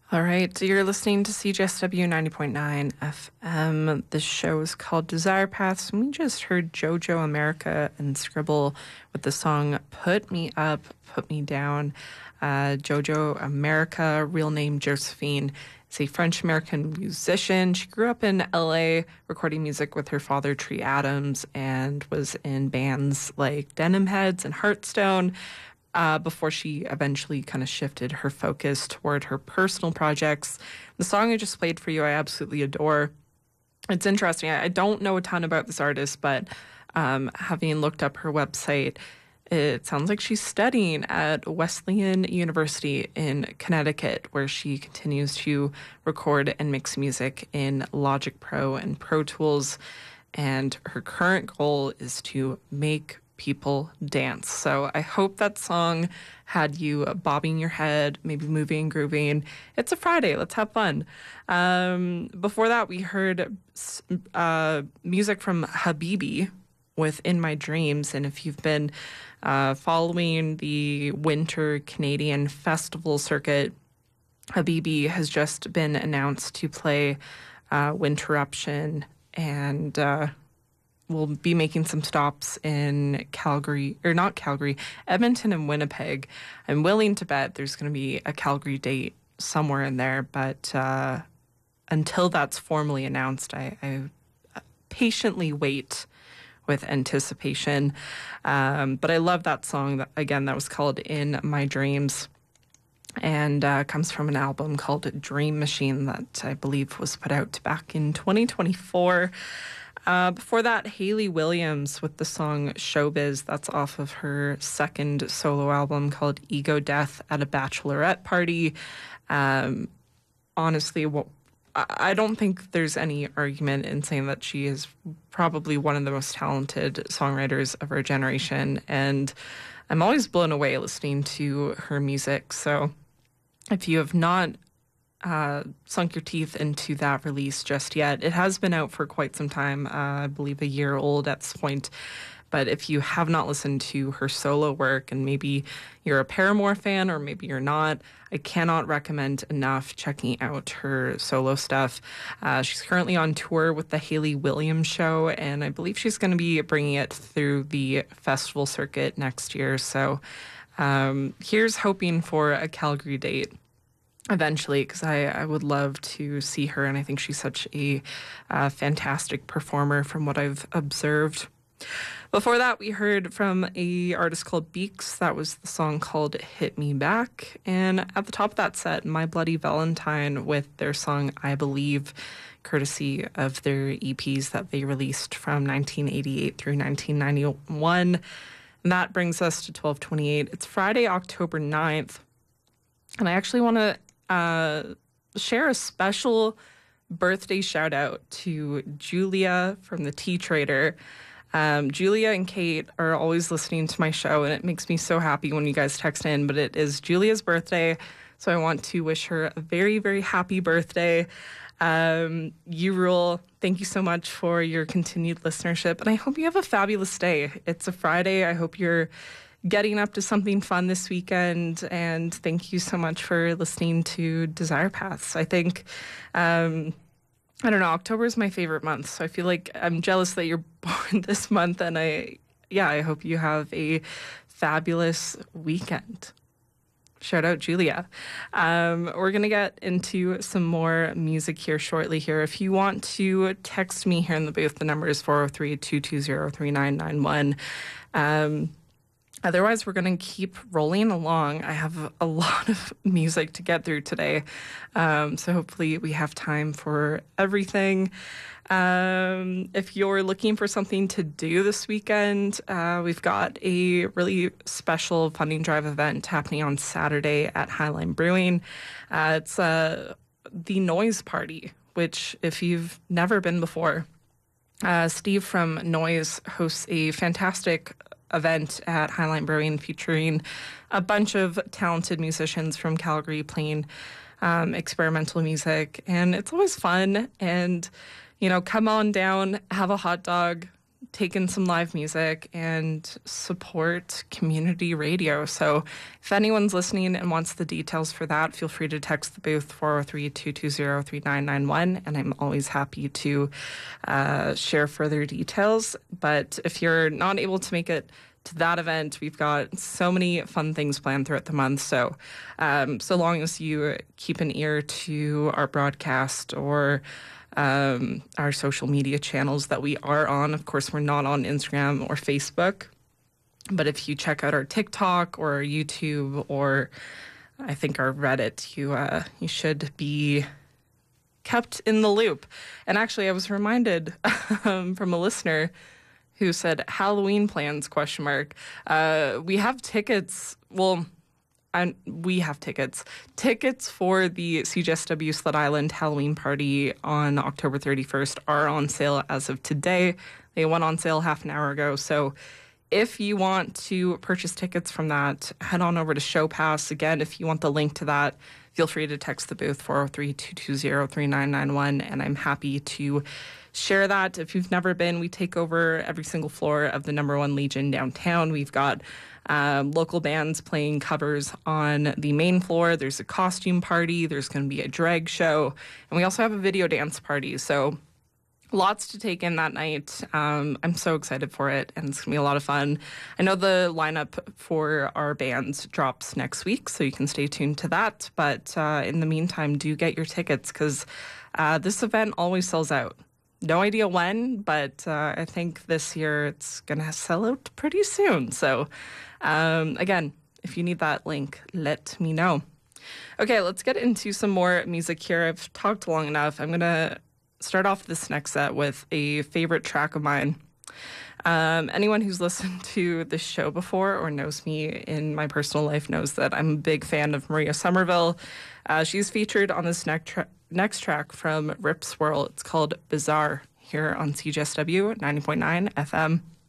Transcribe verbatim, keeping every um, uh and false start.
All right, so you're listening to C J S W ninety point nine F M. The show is called Desire Paths, and we just heard JoJo America and Scribble with the song Put Me Up, Put Me Down. Uh, JoJo America, real name Josephine, is a French-American musician. She grew up in L A recording music with her father, Tree Adams, and was in bands like Denim Heads and Heartstone. Uh, before she eventually kind of shifted her focus toward her personal projects. The song I just played for you, I absolutely adore. It's interesting. I don't know a ton about this artist, but um, having looked up her website, it sounds like she's studying at Wesleyan University in Connecticut, where she continues to record and mix music in Logic Pro and Pro Tools. And her current goal is to make people dance. So I hope that song had you bobbing your head, maybe moving, grooving. It's a Friday. Let's have fun. Um, before that, we heard uh, music from Habibi with In My Dreams. And if you've been uh, following the winter Canadian festival circuit, Habibi has just been announced to play uh, Winterruption, and uh, we'll be making some stops in Calgary, or not Calgary, Edmonton and Winnipeg. I'm willing to bet there's going to be a Calgary date somewhere in there, but uh, until that's formally announced, I, I patiently wait with anticipation. Um, but I love that song. That, again, that was called In My Dreams, and uh, comes from an album called Dream Machine that I believe was put out back in twenty twenty-four. Uh, before that, Hayley Williams with the song Showbiz. That's off of her second solo album called Ego Death at a Bachelorette Party. Um, honestly, well, I don't think there's any argument in saying that she is probably one of the most talented songwriters of our generation. And I'm always blown away listening to her music. So if you have not Uh, sunk your teeth into that release just yet. It has been out for quite some time, uh, I believe a year old at this point. But if you have not listened to her solo work, and maybe you're a Paramore fan or maybe you're not, I cannot recommend enough checking out her solo stuff. Uh, she's currently on tour with the Hayley Williams Show, and I believe she's going to be bringing it through the festival circuit next year. So um, here's hoping for a Calgary date eventually, because I, I would love to see her, and I think she's such a uh, fantastic performer from what I've observed. Before that, we heard from a artist called Beaks. That was the song called Hit Me Back. And at the top of that set, My Bloody Valentine with their song I Believe, courtesy of their E Ps that they released from nineteen eighty-eight through nineteen ninety-one. And that brings us to twelve twenty-eight. It's Friday, October ninth. And I actually want to Uh, share a special birthday shout out to Julia from the Tea Trader. Um, Julia and Kate are always listening to my show, and it makes me so happy when you guys text in, but it is Julia's birthday, so I want to wish her a very, very happy birthday. Um, you rule. Thank you so much for your continued listenership, and I hope you have a fabulous day. It's a Friday. I hope you're getting up to something fun this weekend, and thank you so much for listening to Desire Paths. I think, um, I don't know, October is my favorite month, so I feel like I'm jealous that you're born this month, and I, yeah, I hope you have a fabulous weekend. Shout out Julia. Um, we're going to get into some more music here shortly here. If you want to text me here in the booth, the number is four oh three, two two zero, three nine nine one. Um, Otherwise, we're going to keep rolling along. I have a lot of music to get through today, um, so hopefully we have time for everything. Um, if you're looking for something to do this weekend, uh, we've got a really special funding drive event happening on Saturday at Highline Brewing. Uh, it's uh, the Noise Party, which if you've never been before, uh, Steve from Noise hosts a fantastic event at Highline Brewing featuring a bunch of talented musicians from Calgary playing um, experimental music. And it's always fun. And, you know, come on down, have a hot dog, take in some live music and support community radio. So if anyone's listening and wants the details for that, feel free to text the booth four oh three, two two zero, three nine nine one, and I'm always happy to uh, share further details. But if you're not able to make it to that event, we've got so many fun things planned throughout the month. So um, so long as you keep an ear to our broadcast or um, our social media channels that we are on. Of course, we're not on Instagram or Facebook, but if you check out our TikTok or our YouTube or I think our Reddit, you uh, you should be kept in the loop. And actually, I was reminded um, from a listener who said Halloween plans, question mark. Uh, we have tickets. Well, I, we have tickets. Tickets for the C J S W Sled Island Halloween party on October thirty-first are on sale as of today. They went on sale half an hour ago. So if you want to purchase tickets from that, head on over to Show Pass. Again, if you want the link to that, feel free to text the booth four oh three, two two zero, three nine nine one, and I'm happy to share that. If you've never been, we take over every single floor of the Number One Legion downtown. We've got um, local bands playing covers on the main floor. There's a costume party. There's going to be a drag show. And we also have a video dance party. So lots to take in that night. Um, I'm so excited for it, and it's going to be a lot of fun. I know the lineup for our bands drops next week, so you can stay tuned to that. But uh, in the meantime, do get your tickets because uh, this event always sells out. No idea when, but uh, I think this year it's going to sell out pretty soon. So um, again, if you need that link, let me know. Okay, let's get into some more music here. I've talked long enough. I'm going to start off this next set with a favorite track of mine. Um, anyone who's listened to this show before or knows me in my personal life knows that I'm a big fan of Maria Somerville. Uh, she's featured on this next, tra- next track from Rip Swirl. It's called Bizarre here on C J S W ninety point nine F M.